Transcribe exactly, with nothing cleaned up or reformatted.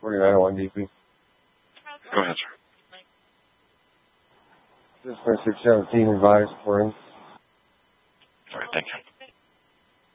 forty-nine oh one D P. Go ahead, sir. Just for six seventeen advised for him. All right, thank you.